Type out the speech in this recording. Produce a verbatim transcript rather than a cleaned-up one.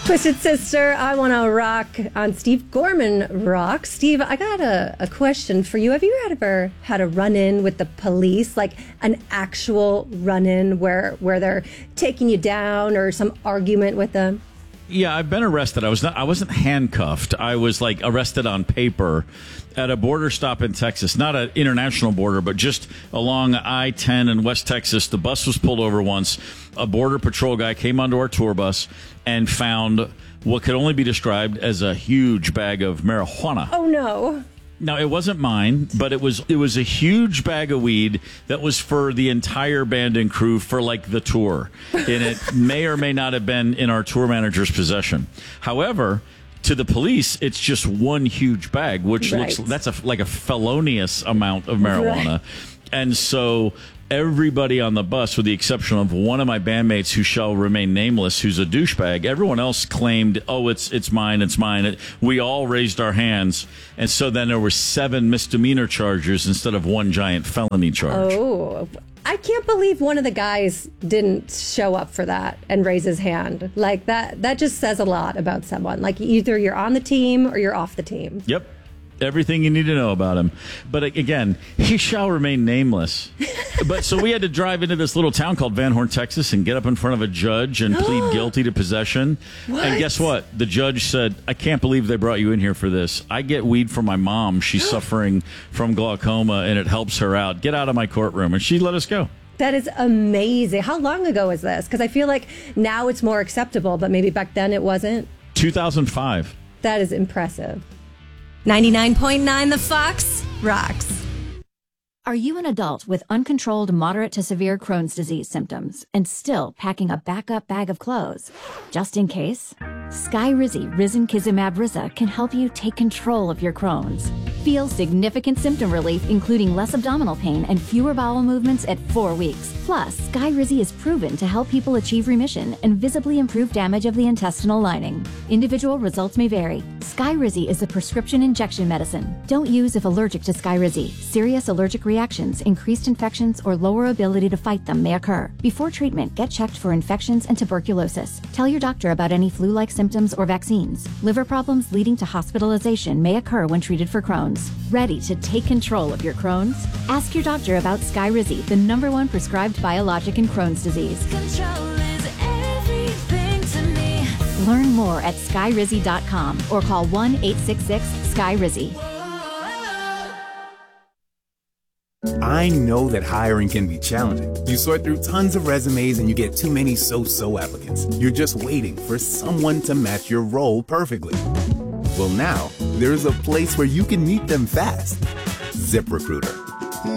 Twisted Sister, I Want to Rock on Steve Gorman Rock. Steve, I got a, a question for you. Have you ever had a run-in with the police, like an actual run-in where where they're taking you down or some argument with them? Yeah, I've been arrested. I was not. I wasn't handcuffed. I was like arrested on paper at a border stop in Texas, not an international border, but just along I ten in West Texas. The bus was pulled over once. A border patrol guy came onto our tour bus and found what could only be described as a huge bag of marijuana. Oh no. Now, it wasn't mine, but it was it was a huge bag of weed that was for the entire band and crew for, like, the tour. And it may or may not have been in our tour manager's possession. However, to the police, it's just one huge bag, which right. looks that's a, like a felonious amount of marijuana. Right. And so everybody on the bus, with the exception of one of my bandmates who shall remain nameless, who's a douchebag, everyone else claimed, oh, it's it's mine, it's mine. It, we all raised our hands. And so then there were seven misdemeanor charges instead of one giant felony charge. Oh, I can't believe one of the guys didn't show up for that and raise his hand. Like, that, that just says a lot about someone. Like, either you're on the team or you're off the team. Yep. Everything you need to know about him. But again, he shall remain nameless. But so we had to drive into this little town called Van Horn, Texas, and get up in front of a judge and plead guilty to possession. What? And guess what? The judge said, I can't believe they brought you in here for this. I get weed from my mom. She's suffering from glaucoma, and it helps her out. Get out of my courtroom. And she let us go. That is amazing. How long ago was this? Because I feel like now it's more acceptable, but maybe back then it wasn't. two thousand five. That is impressive. ninety-nine point nine The Fox rocks. Are you an adult with uncontrolled moderate to severe Crohn's disease symptoms and still packing a backup bag of clothes? Just in case, Skyrizi Risankizumab Riza can help you take control of your Crohn's. Feel significant symptom relief, including less abdominal pain and fewer bowel movements at four weeks. Plus, Skyrizi is proven to help people achieve remission and visibly improve damage of the intestinal lining. Individual results may vary. Skyrizi is a prescription injection medicine. Don't use if allergic to Skyrizi. Serious allergic reactions, increased infections, or lower ability to fight them may occur. Before treatment, get checked for infections and tuberculosis. Tell your doctor about any flu-like symptoms or vaccines. Liver problems leading to hospitalization may occur when treated for Crohn's. Ready to take control of your Crohn's? Ask your doctor about Skyrizi, the number one prescribed biologic in Crohn's disease. Control is everything to me. Learn more at skyrizi dot com or call one eight six six sky rizi. I know that hiring can be challenging. You sort through tons of resumes and you get too many so-so applicants. You're just waiting for someone to match your role perfectly. Well, now, there's a place where you can meet them fast. ZipRecruiter.